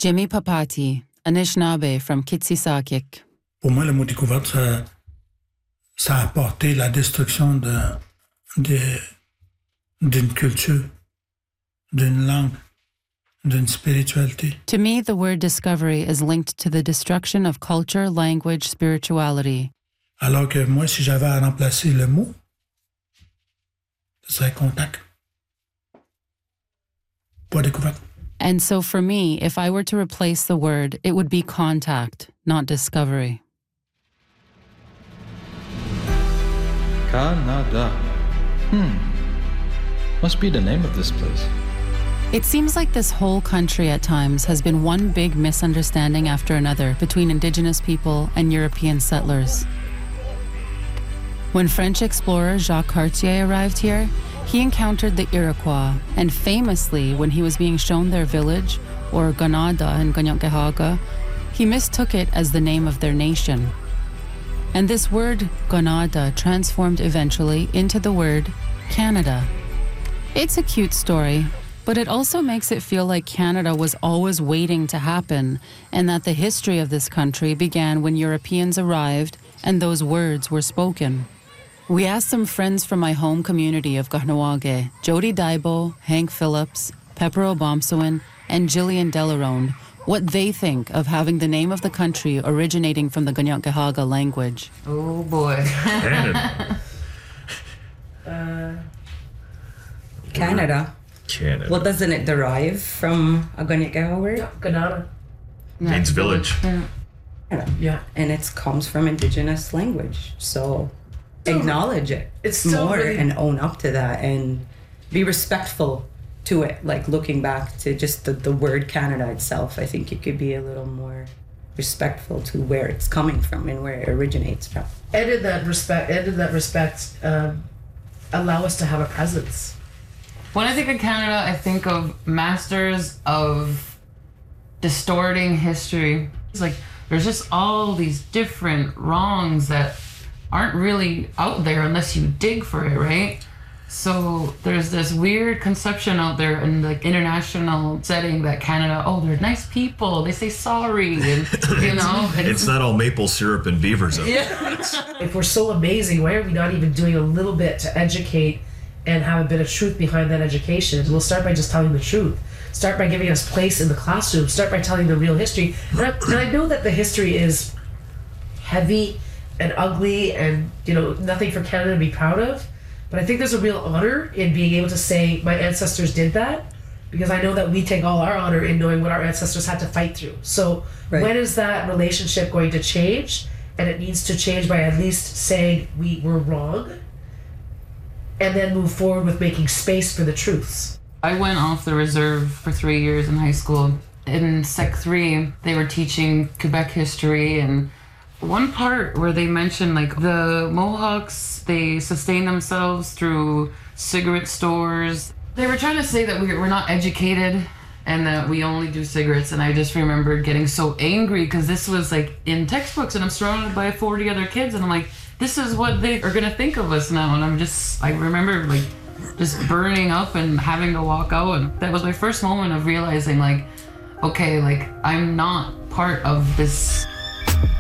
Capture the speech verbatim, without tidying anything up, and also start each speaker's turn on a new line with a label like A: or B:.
A: Jimmy Papati, Anishinaabe from Kitsisakik.
B: Pour moi, le mot découverte, ça, ça a apporté la destruction de, de, d'une culture, d'une langue, d'une spiritualité.
A: To me, the word discovery is linked to the destruction of culture, language, spirituality.
B: Alors que moi, si j'avais à remplacer le mot, ce serait contact. Pas découverte.
A: And so for me, if I were to replace the word, it would be contact, not discovery.
C: Canada. Hmm. Must be the name of this place.
A: It seems like this whole country at times has been one big misunderstanding after another between Indigenous people and European settlers. When French explorer Jacques Cartier arrived here, he encountered the Iroquois, and famously, when he was being shown their village, or Ganada in Kanien'kehá:ka, he mistook it as the name of their nation. And this word, Ganada, transformed eventually into the word Canada. It's a cute story, but it also makes it feel like Canada was always waiting to happen, and that the history of this country began when Europeans arrived and those words were spoken. We asked some friends from my home community of Kahnawake, Jody Daibo, Hank Phillips, Pepper Obomsawin, and Jillian Delarone, what they think of having the name of the country originating from the Kanien'kehá:ka language.
D: Oh boy.
E: Canada.
D: uh,
F: Canada.
E: Canada.
F: Well, doesn't it derive from a Kanien'kehá:ka word?
D: yeah, Ganada.
E: Means village.
D: Yeah.
F: Canada.
D: Yeah.
F: And it comes from Indigenous language. So acknowledge it
D: It's still
F: more
D: really-
F: and own up to that and be respectful to it. Like looking back to just the, the word Canada itself, I think you could be a little more respectful to where it's coming from and where it originates from.
D: And in that respect, and in that respect, um, allow us to have a presence.
G: When I think of Canada, I think of masters of distorting history. It's like there's just all these different wrongs that aren't really out there unless you dig for it, right? So there's this weird conception out there in the international setting that Canada, oh, they're nice people, they say sorry, and you know. And
E: It's not all maple syrup and beavers up there.
D: If we're so amazing, why are we not even doing a little bit to educate and have a bit of truth behind that education? We'll start by just telling the truth. Start by giving us place in the classroom. Start by telling the real history. And I, and I know that the history is heavy and ugly and, you know, nothing for Canada to be proud of. But I think there's a real honor in being able to say, my ancestors did that, because I know that we take all our honor in knowing what our ancestors had to fight through. So
F: Right.
D: when is that relationship going to change? And it needs to change by at least saying we were wrong, and then move forward with making space for the truths.
G: I went off the reserve for three years in high school. In Sec three, they were teaching Quebec history, and one part where they mentioned like the Mohawks, they sustain themselves through cigarette stores. They were trying to say that we- we're not educated and that we only do cigarettes, and I just remembered getting so angry because this was like in textbooks and I'm surrounded by forty other kids and I'm like, this is what they are gonna think of us now, and I'm just, I remember like just burning up and having to walk out, and that was my first moment of realizing like, okay, like I'm not part of this